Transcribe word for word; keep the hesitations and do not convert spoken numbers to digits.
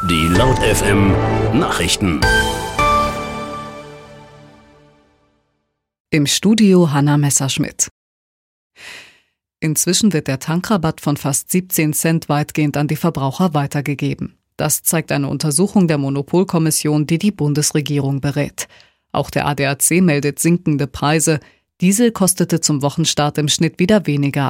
Die Laut F M Nachrichten. Im Studio Hanna Messerschmidt. Inzwischen wird der Tankrabatt von fast siebzehn Cent weitgehend an die Verbraucher weitergegeben. Das zeigt eine Untersuchung der Monopolkommission, die die Bundesregierung berät. Auch der A D A C meldet sinkende Preise. Diesel kostete zum Wochenstart im Schnitt wieder weniger